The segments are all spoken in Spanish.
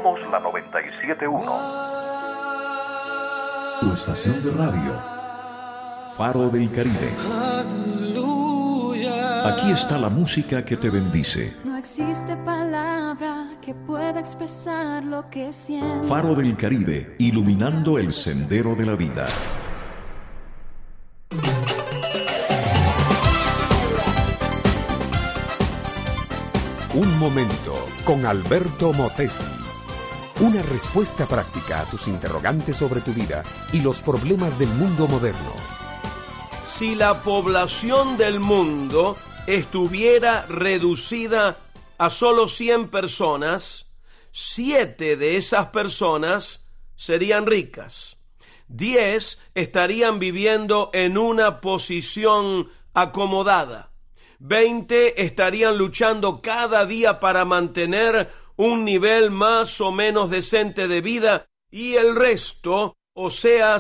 Somos la 97.1. Tu estación de radio, Faro del Caribe. Aquí está la música que te bendice. No existe palabra que pueda expresar lo que siento. Faro del Caribe, iluminando el sendero de la vida. Un momento con Alberto Motesi. Una respuesta práctica a tus interrogantes sobre tu vida y los problemas del mundo moderno. Si la población del mundo estuviera reducida a solo 100 personas, 7 de esas personas serían ricas. 10 estarían viviendo en una posición acomodada. 20 estarían luchando cada día para mantener un nivel más o menos decente de vida, y el resto, o sea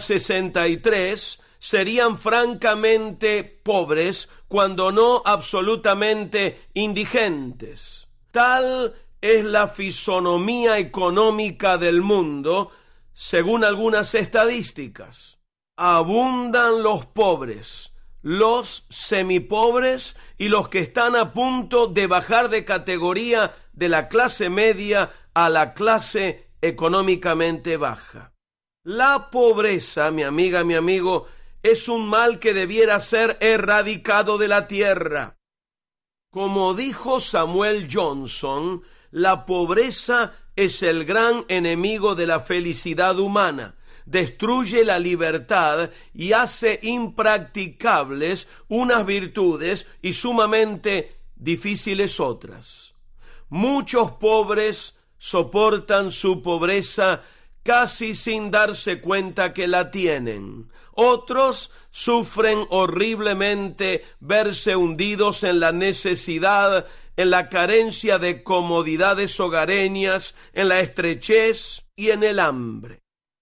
63, serían francamente pobres, cuando no absolutamente indigentes. Tal es la fisonomía económica del mundo, según algunas estadísticas. Abundan los pobres, los semipobres y los que están a punto de bajar de categoría de la clase media a la clase económicamente baja. La pobreza, mi amiga, mi amigo, es un mal que debiera ser erradicado de la tierra. Como dijo Samuel Johnson, la pobreza es el gran enemigo de la felicidad humana. Destruye la libertad y hace impracticables unas virtudes y sumamente difíciles otras. Muchos pobres soportan su pobreza casi sin darse cuenta que la tienen. Otros sufren horriblemente verse hundidos en la necesidad, en la carencia de comodidades hogareñas, en la estrechez y en el hambre.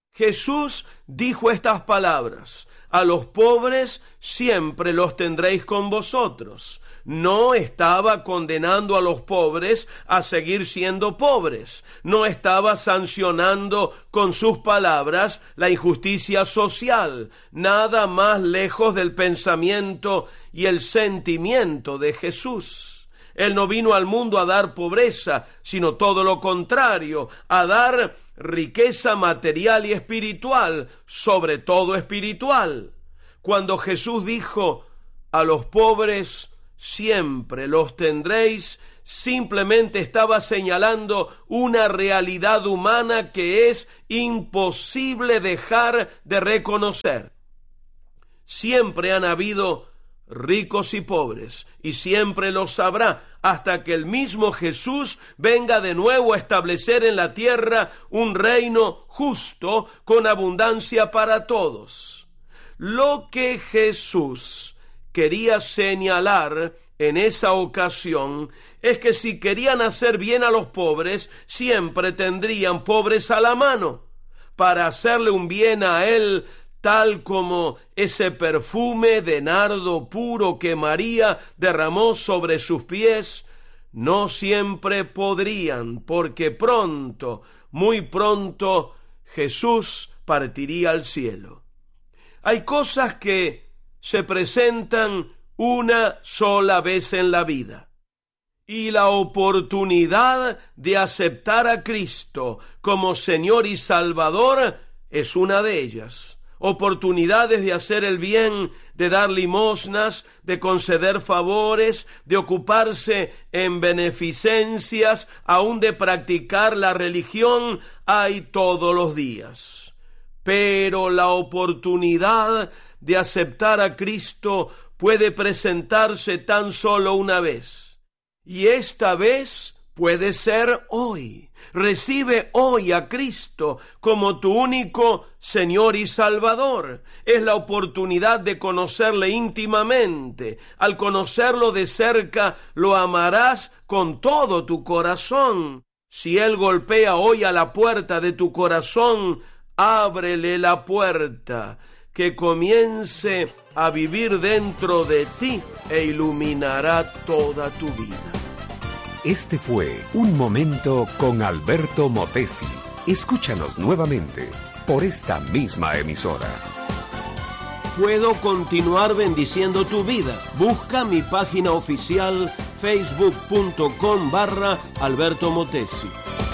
Jesús dijo estas palabras: a los pobres siempre los tendréis con vosotros. No estaba condenando a los pobres a seguir siendo pobres. No estaba sancionando con sus palabras la injusticia social. Nada más lejos del pensamiento y el sentimiento de Jesús. Él no vino al mundo a dar pobreza, sino todo lo contrario, a dar riqueza material y espiritual, sobre todo espiritual. Cuando Jesús dijo: a los pobres siempre los tendréis, simplemente estaba señalando una realidad humana que es imposible dejar de reconocer. Siempre han habido ricos y pobres, y siempre los habrá, hasta que el mismo Jesús venga de nuevo a establecer en la tierra un reino justo con abundancia para todos. Lo que Jesús quería señalar en esa ocasión es que si querían hacer bien a los pobres, siempre tendrían pobres a la mano para hacerle un bien a él, tal como ese perfume de nardo puro que María derramó sobre sus pies. No siempre podrían, porque pronto, muy pronto, Jesús partiría al cielo. Hay cosas que se presentan una sola vez en la vida, y la oportunidad de aceptar a Cristo como Señor y Salvador es una de ellas. Oportunidades de hacer el bien, de dar limosnas, de conceder favores, de ocuparse en beneficencias, aún de practicar la religión, hay todos los días. Pero la oportunidad de aceptar a Cristo puede presentarse tan solo una vez. Y esta vez puede ser hoy. Recibe hoy a Cristo como tu único Señor y Salvador. Es la oportunidad de conocerle íntimamente. Al conocerlo de cerca, lo amarás con todo tu corazón. Si Él golpea hoy a la puerta de tu corazón, ábrele la puerta, que comience a vivir dentro de ti e iluminará toda tu vida. Este fue Un Momento con Alberto Motesi. Escúchanos nuevamente por esta misma emisora. Puedo continuar bendiciendo tu vida. Busca mi página oficial facebook.com/Alberto Motesi.